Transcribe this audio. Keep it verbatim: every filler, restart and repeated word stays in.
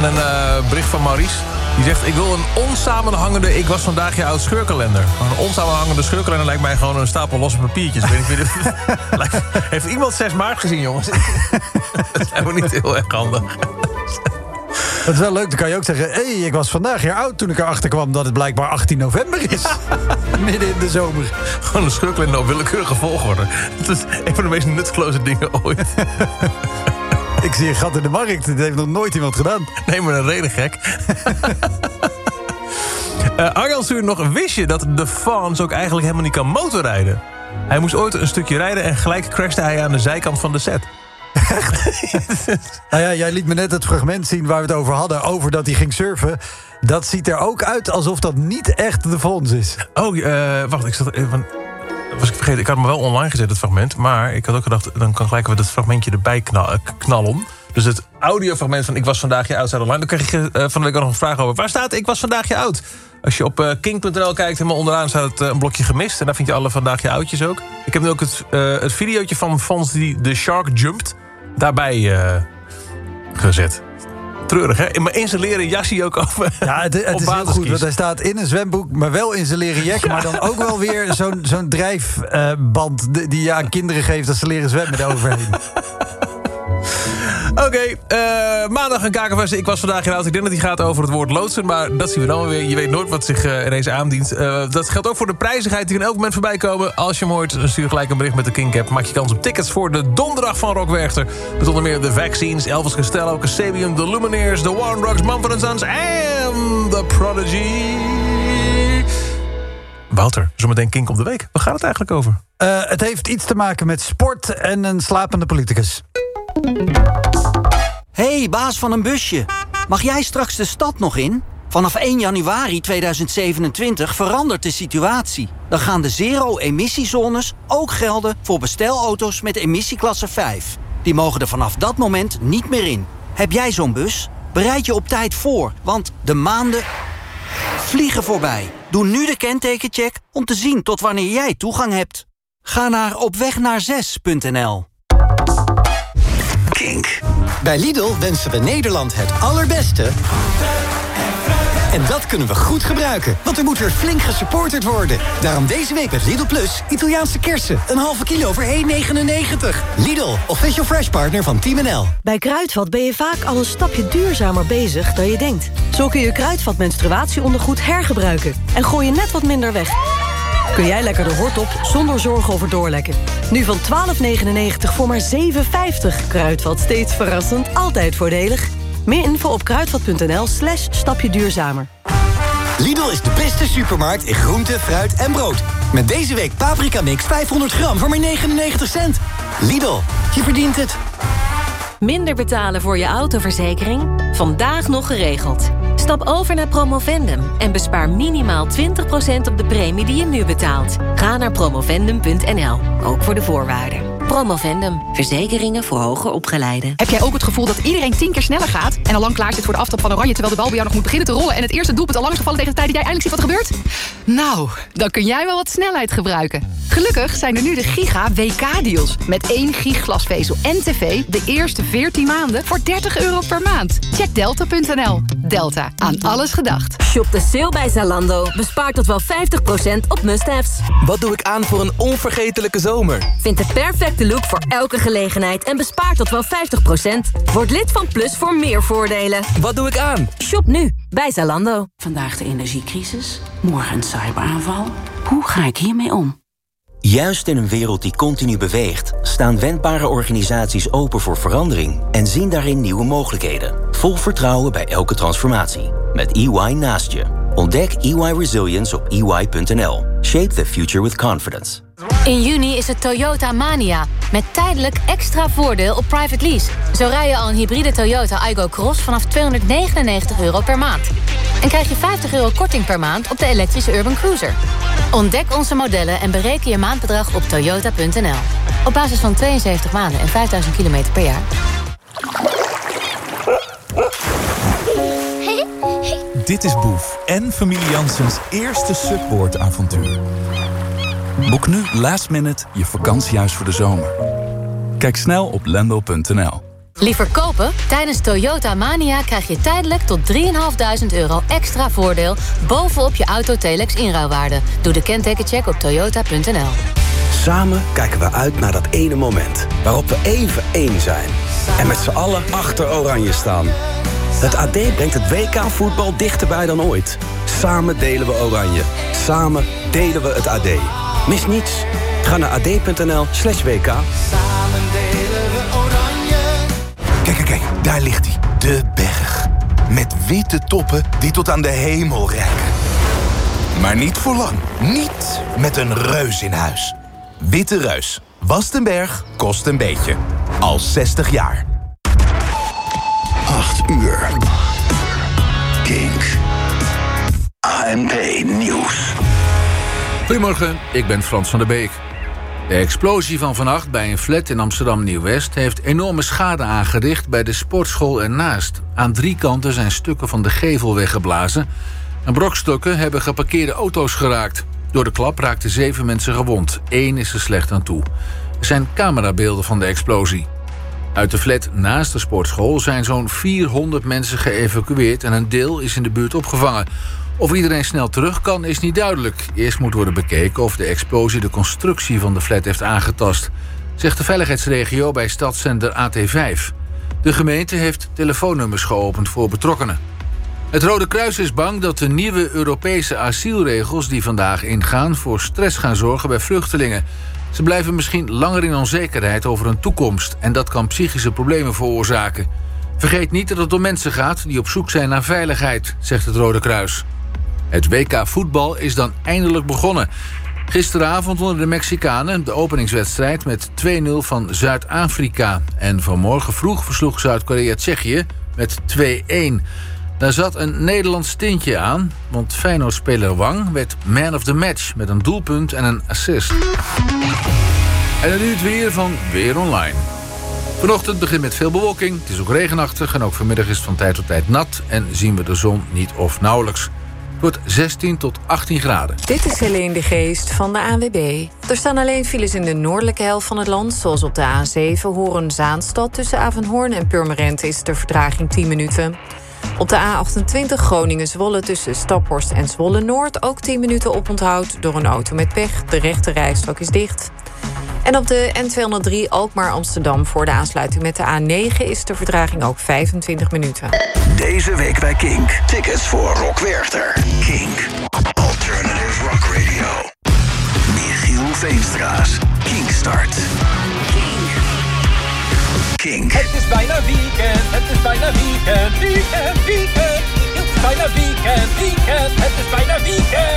een uh, bericht van Maurice. Die zegt, ik wil een onsamenhangende Ik was vandaag je oud scheurkalender. Een onsamenhangende scheurkalender lijkt mij gewoon een stapel losse papiertjes. Ik weet niet, lijkt, heeft iemand zes maart gezien, jongens? Dat is helemaal niet heel erg handig. Dat is wel leuk, dan kan je ook zeggen... hé, hey, ik was vandaag jaar oud toen ik erachter kwam... dat het blijkbaar achttien november is. Ja. Midden in de zomer. Gewoon een scheurkalender op willekeurige volgorde. Dat is een van de meest nutteloze dingen ooit. Ik zie een gat in de markt. Dit heeft nog nooit iemand gedaan. Nee, maar een reden gek. uh, Arjan stuurde nog... wist je dat de Fawns ook eigenlijk helemaal niet kan motorrijden? Hij moest ooit een stukje rijden... en gelijk crashte hij aan de zijkant van de set. Nou ja, jij liet me net het fragment zien waar we het over hadden... over dat hij ging surfen. Dat ziet er ook uit alsof dat niet echt de Fawns is. Oh, uh, wacht, ik zat even... was ik vergeten, ik had hem wel online gezet, het fragment... maar ik had ook gedacht, dan kan gelijk we dat fragmentje erbij knallen. knallen. Dus het audiofragment van Ik was vandaag je oud staat online. Dan kreeg je uh, van de week ook nog een vraag over. Waar staat Ik was vandaag je oud? Als je op uh, king punt n l kijkt, helemaal onderaan staat het, uh, een blokje gemist. En daar vind je alle vandaag je oudjes ook. Ik heb nu ook het, uh, het videootje van Fons die de Shark Jumped... daarbij uh, gezet. Treurig, hè? Maar in zijn leren jasje ook over. Ja, het, het is heel goed, want hij staat in een zwembroek... maar wel in zijn leren jack, ja. Maar dan ook wel weer zo'n, zo'n drijfband... Uh, die je aan kinderen geeft als ze leren zwemmen eroverheen. Oké, okay, uh, maandag een kakenvers. Ik was vandaag oud. Ik denk dat die gaat over het woord loodsen. Maar dat zien we dan weer. Je weet nooit wat zich uh, ineens aandient. Uh, dat geldt ook voor de prijzigheid die kan elk moment voorbij komen. Als je hem hoort, stuur gelijk een bericht met de Kingcap. Maak je kans op tickets voor de donderdag van Rock Werchter. Met onder meer de Vaccines, Elvis Costello, Kasabian, The Lumineers, The War on Drugs, Mumford and Sons en The Prodigy. Wouter, zometeen Kink op de week. Waar gaat het eigenlijk over? Uh, het heeft iets te maken met sport en een slapende politicus. Hey, baas van een busje. Mag jij straks de stad nog in? Vanaf één januari tweeduizend zevenentwintig verandert de situatie. Dan gaan de zero-emissiezones ook gelden voor bestelauto's met emissieklasse vijf. Die mogen er vanaf dat moment niet meer in. Heb jij zo'n bus? Bereid je op tijd voor, want de maanden vliegen voorbij. Doe nu de kentekencheck om te zien tot wanneer jij toegang hebt. Ga naar opwegnaar6 punt n l. Kink. Bij Lidl wensen we Nederland het allerbeste. En dat kunnen we goed gebruiken, want er moet weer flink gesupporterd worden. Daarom deze week met Lidl Plus Italiaanse kersen. Een halve kilo voor één negenennegentig. Lidl, official fresh partner van Team N L. Bij Kruidvat ben je vaak al een stapje duurzamer bezig dan je denkt. Zo kun je Kruidvat menstruatieondergoed hergebruiken. En gooi je net wat minder weg. Kun jij lekker de hort op zonder zorgen over doorlekken. Nu van twaalf negenennegentig voor maar zeven vijftig. Kruidvat, steeds verrassend, altijd voordelig. Meer info op kruidvat.nl slash stapje duurzamer. Lidl is de beste supermarkt in groente, fruit en brood. Met deze week paprika mix vijfhonderd gram voor maar negenennegentig cent. Lidl, je verdient het. Minder betalen voor je autoverzekering? Vandaag nog geregeld. Stap over naar Promovendum en bespaar minimaal twintig procent op de premie die je nu betaalt. Ga naar promovendum punt n l, ook voor de voorwaarden. Promovendum, verzekeringen voor hoger opgeleiden. Heb jij ook het gevoel dat iedereen tien keer sneller gaat... en al lang klaar zit voor de aftrap van Oranje... terwijl de bal bij jou nog moet beginnen te rollen... en het eerste doelpunt al lang is gevallen tegen de tijd dat jij eindelijk ziet wat er gebeurt? Nou, dan kun jij wel wat snelheid gebruiken. Gelukkig zijn er nu de Giga W K-deals. Met één gig glasvezel en tv de eerste veertien maanden voor dertig euro per maand. Check delta punt n l. Delta, aan alles gedacht. Shop de sale bij Zalando. Bespaar tot wel vijftig procent op must-haves. Wat doe ik aan voor een onvergetelijke zomer? Vind de perfecte look voor elke gelegenheid en bespaar tot wel vijftig procent. Word lid van Plus voor meer voordelen. Wat doe ik aan? Shop nu bij Zalando. Vandaag de energiecrisis, morgen een cyberaanval. Hoe ga ik hiermee om? Juist in een wereld die continu beweegt, staan wendbare organisaties open voor verandering en zien daarin nieuwe mogelijkheden. Vol vertrouwen bij elke transformatie. Met E Y naast je. Ontdek E Y Resilience op e y punt n l. Shape the future with confidence. In juni is het Toyota Mania. Met tijdelijk extra voordeel op private lease. Zo rij je al een hybride Toyota Aygo Cross vanaf tweehonderdnegenennegentig euro per maand. En krijg je vijftig euro korting per maand op de elektrische Urban Cruiser. Ontdek onze modellen en bereken je maandbedrag op toyota punt n l. Op basis van tweeënzeventig maanden en vijfduizend kilometer per jaar. Dit is Boef en familie Janssens eerste Subboard-avontuur. Boek nu last minute je vakantiehuis voor de zomer. Kijk snel op lendo punt n l. Liever kopen? Tijdens Toyota Mania krijg je tijdelijk tot drieduizend vijfhonderd euro extra voordeel bovenop je Auto Telex inruilwaarde. Doe de kentekencheck op toyota punt n l. Samen kijken we uit naar dat ene moment waarop we even één zijn. En met z'n allen achter Oranje staan. Het A D brengt het W K-voetbal dichterbij dan ooit. Samen delen we Oranje. Samen delen we het A D. Mis niets. Ga naar ad.nl slash WK. Samen delen we Oranje. Kijk, kijk, kijk. Daar ligt hij. De berg. Met witte toppen die tot aan de hemel reiken. Maar niet voor lang. Niet met een reus in huis. Witte Reus. Wast een berg, kost een beetje. Al zestig jaar. acht uur. Kink. A N P Nieuws. Goedemorgen, ik ben Frans van der Beek. De explosie van vannacht bij een flat in Amsterdam Nieuw-West heeft enorme schade aangericht bij de sportschool ernaast. Aan drie kanten zijn stukken van de gevel weggeblazen en brokstukken hebben geparkeerde auto's geraakt. Door de klap raakten zeven mensen gewond. Eén is er slecht aan toe. Er zijn camerabeelden van de explosie. Uit de flat naast de sportschool zijn zo'n vierhonderd mensen geëvacueerd en een deel is in de buurt opgevangen. Of iedereen snel terug kan, is niet duidelijk. Eerst moet worden bekeken of de explosie de constructie van de flat heeft aangetast, zegt de veiligheidsregio bij stadszender A T vijf. De gemeente heeft telefoonnummers geopend voor betrokkenen. Het Rode Kruis is bang dat de nieuwe Europese asielregels die vandaag ingaan voor stress gaan zorgen bij vluchtelingen. Ze blijven misschien langer in onzekerheid over hun toekomst en dat kan psychische problemen veroorzaken. Vergeet niet dat het om mensen gaat die op zoek zijn naar veiligheid, zegt het Rode Kruis. Het W K voetbal is dan eindelijk begonnen. Gisteravond wonnen de Mexicanen de openingswedstrijd met twee nul van Zuid-Afrika. En vanmorgen vroeg versloeg Zuid-Korea Tsjechië met twee een. Daar zat een Nederlands tintje aan, want Feyenoord-speler Wang werd man of the match met een doelpunt en een assist. En dan nu het weer van Weer Online. Vanochtend begint met veel bewolking, het is ook regenachtig en ook vanmiddag is het van tijd tot tijd nat en zien we de zon niet of nauwelijks. Het wordt zestien tot achttien graden. Dit is Helene de Geest van de A N W B. Er staan alleen files in de noordelijke helft van het land, zoals op de A zeven Hoorn-Zaanstad. Tussen Avenhoorn en Purmerend is de vertraging tien minuten. Op de A achtentwintig Groningen-Zwolle tussen Staphorst en Zwolle-Noord ook tien minuten oponthoud door een auto met pech. De rechte rijstrook is dicht. En op de N tweehonderddrie Alkmaar-Amsterdam voor de aansluiting met de A negen is de vertraging ook vijfentwintig minuten. Deze week bij Kink. Tickets voor Rock Werchter. Kink. Alternative Rock Radio. Michiel Veenstra's. Kink Start. Kink. Kink. Het is bijna weekend. Het is bijna weekend. Weekend, weekend. Het is bijna weekend. Weekend. Het is bijna weekend.